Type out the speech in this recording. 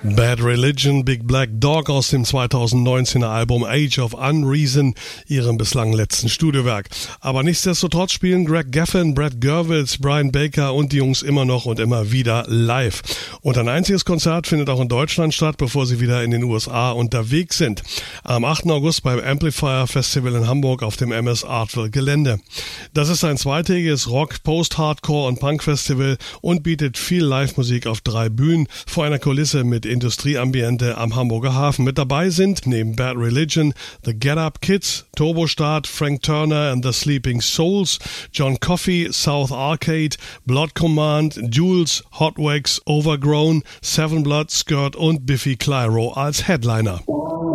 Bad Religion, Big Black Dog aus dem 2019er Album Age of Unreason, ihrem bislang letzten Studiowerk. Aber nichtsdestotrotz spielen Greg Gaffin, Brad Gurwitz, Brian Baker und die Jungs immer noch und immer wieder live. Und ein einziges Konzert findet auch in Deutschland statt, bevor sie wieder in den USA unterwegs sind. Am 8. August beim Amplifier Festival in Hamburg auf dem MS Artville Gelände. Das ist ein zweitägiges Rock-, Post-Hardcore- und Punk-Festival und bietet viel Live-Musik auf 3 Bühnen vor einer Kulisse mit Industrieambiente am Hamburger Hafen. Mit dabei sind neben Bad Religion The Get Up Kids, Turbostart, Frank Turner and the Sleeping Souls, John Coffey, South Arcade, Blood Command, Jules, Hot Wax, Overgrown, Seven Blood, Skirt und Biffy Clyro als Headliner.